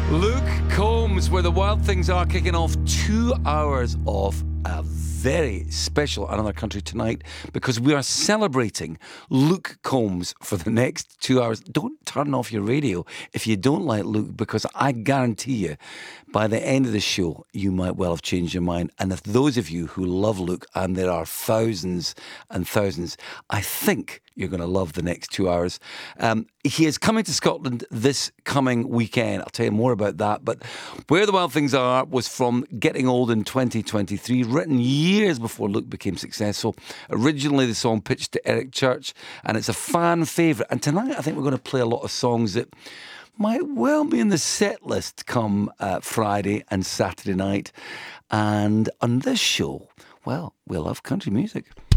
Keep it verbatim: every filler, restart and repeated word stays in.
Luke Combs, Where the Wild Things Are, kicking off two hours of a very special Another Country tonight because we are celebrating Luke Combs for the next two hours. Don't turn off your radio if you don't like Luke, because I guarantee you by the end of the show you might well have changed your mind. And if those of you who love Luke, and there are thousands and thousands, I think you're going to love the next two hours. Um, he is coming to Scotland this coming weekend. I'll tell you more about that. But Where the Wild Things Are was from Getting Old in twenty twenty-three, written years before Luke became successful. Originally, the song pitched to Eric Church, and it's a fan favourite. And tonight, I think we're going to play a lot of songs that might well be in the set list come uh, Friday and Saturday night. And on this show, well, we love country music.